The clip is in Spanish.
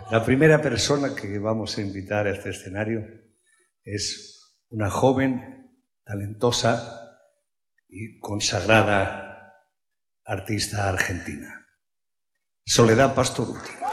La primera persona que vamos a invitar a este escenario es una joven, talentosa y consagrada artista argentina, Soledad Pastorutti.